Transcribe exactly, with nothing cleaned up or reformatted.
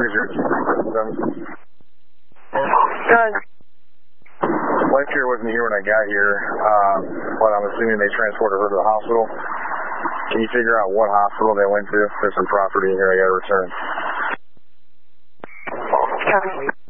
is your Good. Life care wasn't here when I got here, um, but I'm assuming they transported her to the hospital. Can you figure out what hospital they went to? There's some property in here I got to return. Copy.